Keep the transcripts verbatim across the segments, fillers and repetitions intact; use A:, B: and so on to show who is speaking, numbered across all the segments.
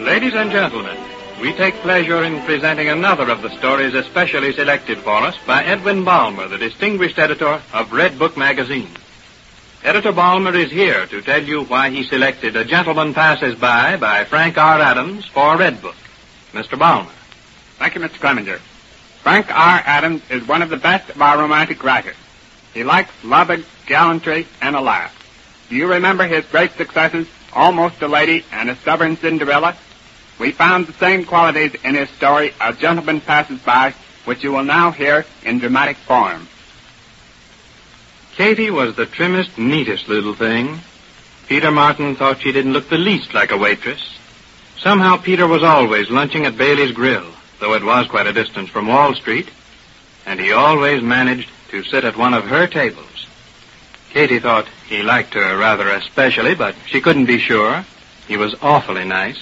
A: Ladies and gentlemen, we take pleasure in presenting another of the stories especially selected for us by Edwin Balmer, the distinguished editor of Red Book magazine. Editor Balmer is here to tell you why he selected A Gentleman Passes By by Frank R. Adams for Red Book. Mister Balmer.
B: Thank you, Mister Clemenger. Frank R. Adams is one of the best of our romantic writers. He likes love, gallantry, and a laugh. Do you remember his great successes, Almost a Lady and A Stubborn Cinderella? We found the same qualities in his story, A Gentleman Passes By, which you will now hear in dramatic form.
A: Katie was the trimmest, neatest little thing. Peter Martin thought she didn't look the least like a waitress. Somehow Peter was always lunching at Bailey's Grill, though it was quite a distance from Wall Street, and he always managed to sit at one of her tables. Katie thought he liked her rather especially, but she couldn't be sure. He was awfully nice.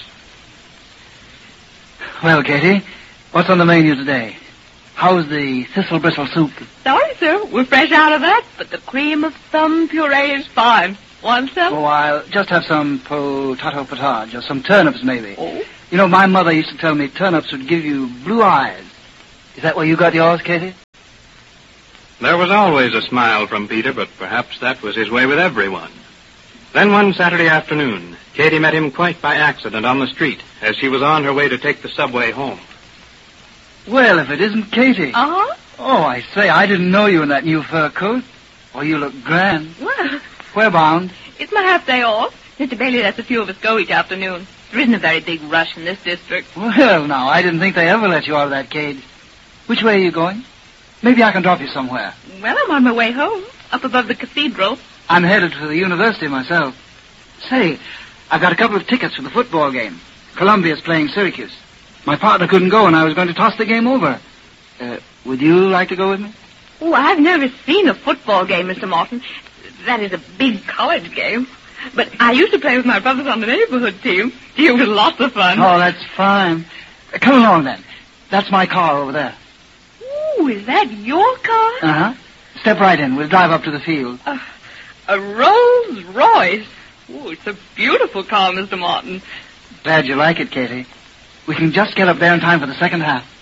C: Well, Katie, what's on the menu today? How's the thistle bristle soup?
D: Sorry, sir. We're fresh out of that, but the cream of thumb puree is fine. Want some?
C: Oh, I'll just have some potato potage, or some turnips, maybe.
D: Oh?
C: You know, my mother used to tell me turnips would give you blue eyes. Is that where you got yours, Katie?
A: There was always a smile from Peter, but perhaps that was his way with everyone. Then one Saturday afternoon, Katie met him quite by accident on the street as she was on her way to take the subway home.
C: Well, if it isn't Katie.
D: Uh-huh.
C: Oh, I say, I didn't know you in that new fur coat. Oh, you look grand.
D: Well,
C: Where bound?
D: it's my half day off. Mister Bailey lets a few of us go each afternoon. There isn't a very big rush in this district.
C: Well, now, I didn't think they ever let you out of that cage. Which way are you going? Maybe I can drop you somewhere.
D: Well, I'm on my way home, up above the cathedral.
C: I'm headed for the university myself. Say, I've got a couple of tickets for the football game. Columbia's playing Syracuse. My partner couldn't go, and I was going to toss the game over. Uh, would you like to go with me?
D: Oh, I've never seen a football game, Mister Martin. That is a big college game. But I used to play with my brothers on the neighborhood team. It was lots of fun.
C: Oh, that's fine. Uh, come along, then. That's my car over there.
D: Ooh, is that your car?
C: Uh-huh. Step right in. We'll drive up to the field.
D: Uh, a Rolls Royce. Ooh, it's a beautiful car, Mister Martin.
C: Glad you like it, Katie. We can just get up there in time for the second half.